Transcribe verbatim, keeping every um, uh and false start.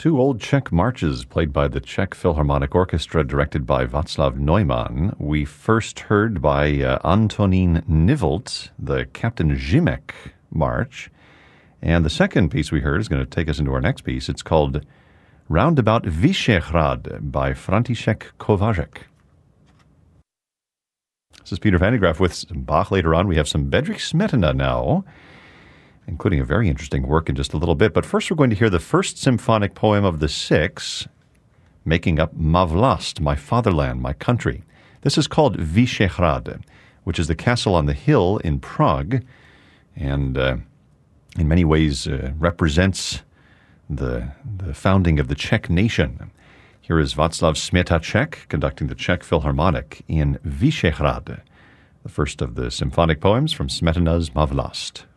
Two old Czech marches played by the Czech Philharmonic Orchestra, directed by Václav Neumann. We first heard by uh, Antonín Nivelt, the Captain Žimek March. And the second piece we heard is going to take us into our next piece. It's called Roundabout Vyšehrad by František Kováček. This is Peter Van de Graaff with Bach. Later on, we have some Bedřich Smetana now, including a very interesting work in just a little bit. But first, we're going to hear the first symphonic poem of the six, making up Má vlast, my fatherland, my country. This is called Vyšehrad, which is the castle on the hill in Prague, and uh, in many ways uh, represents the, the founding of the Czech nation. Here is Václav Smetacek conducting the Czech Philharmonic in Vyšehrad, the first of the symphonic poems from Smetana's Má vlast.